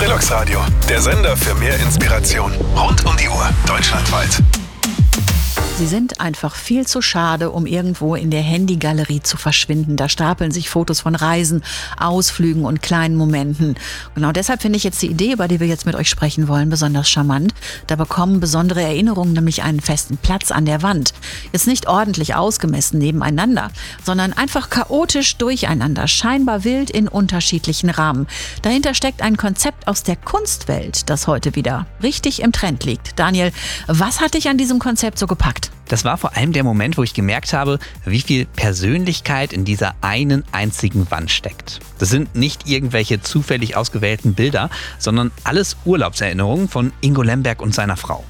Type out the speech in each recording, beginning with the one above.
Brilox Radio, der Sender für mehr Inspiration. Rund um die Uhr, deutschlandweit. Sie sind einfach viel zu schade, um irgendwo in der Handygalerie zu verschwinden. Da stapeln sich Fotos von Reisen, Ausflügen und kleinen Momenten. Genau deshalb finde ich jetzt die Idee, über die wir jetzt mit euch sprechen wollen, besonders charmant. Da bekommen besondere Erinnerungen nämlich einen festen Platz an der Wand. Jetzt nicht ordentlich ausgemessen nebeneinander, sondern einfach chaotisch durcheinander, scheinbar wild in unterschiedlichen Rahmen. Dahinter steckt ein Konzept aus der Kunstwelt, das heute wieder richtig im Trend liegt. Daniel, was hat dich an diesem Konzept so gepackt? Das war vor allem der Moment, wo ich gemerkt habe, wie viel Persönlichkeit in dieser einen einzigen Wand steckt. Das sind nicht irgendwelche zufällig ausgewählten Bilder, sondern alles Urlaubserinnerungen von Ingo Lemberg und seiner Frau.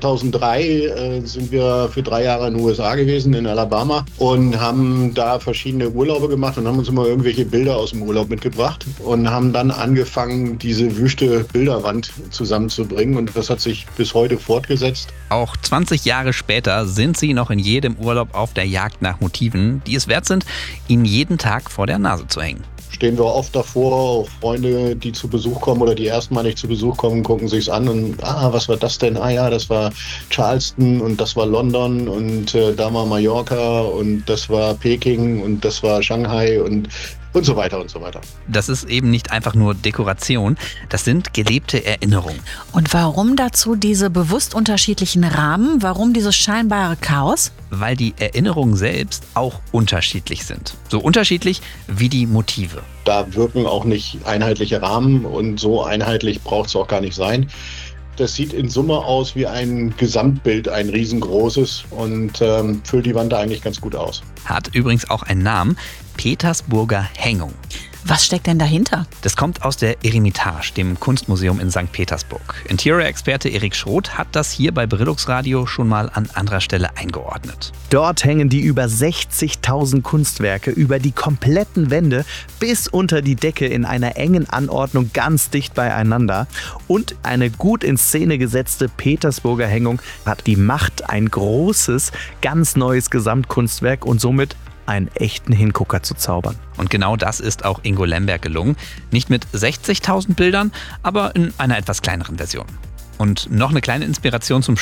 2003 sind wir für 3 Jahre in den USA gewesen, in Alabama, und haben da verschiedene Urlaube gemacht und haben uns immer irgendwelche Bilder aus dem Urlaub mitgebracht und haben dann angefangen, diese wüste Bilderwand zusammenzubringen, und das hat sich bis heute fortgesetzt. Auch 20 Jahre später sind sie noch in jedem Urlaub auf der Jagd nach Motiven, die es wert sind, ihnen jeden Tag vor der Nase zu hängen. Stehen wir oft davor, auch Freunde, die zu Besuch kommen oder die erstmalig zu Besuch kommen, gucken sich's an und was war das denn? Ja, das war Charleston und das war London und da war Mallorca und das war Peking und das war Shanghai und so weiter und so weiter. Das ist eben nicht einfach nur Dekoration, das sind gelebte Erinnerungen. Und warum dazu diese bewusst unterschiedlichen Rahmen? Warum dieses scheinbare Chaos? Weil die Erinnerungen selbst auch unterschiedlich sind. So unterschiedlich wie die Motive. Da wirken auch nicht einheitliche Rahmen, und so einheitlich braucht es auch gar nicht sein. Das sieht in Summe aus wie ein Gesamtbild, ein riesengroßes, und füllt die Wand da eigentlich ganz gut aus. Hat übrigens auch einen Namen: Petersburger Hängung. Was steckt denn dahinter? Das kommt aus der Eremitage, dem Kunstmuseum in St. Petersburg. Interior-Experte Erik Schroth hat das hier bei Brilox Radio schon mal an anderer Stelle eingeordnet. Dort hängen die über 60.000 Kunstwerke über die kompletten Wände bis unter die Decke in einer engen Anordnung ganz dicht beieinander. Und eine gut in Szene gesetzte Petersburger Hängung hat die Macht, ein großes, ganz neues Gesamtkunstwerk und somit einen echten Hingucker zu zaubern. Und genau das ist auch Ingo Lemberg gelungen. Nicht mit 60.000 Bildern, aber in einer etwas kleineren Version. Und noch eine kleine Inspiration zum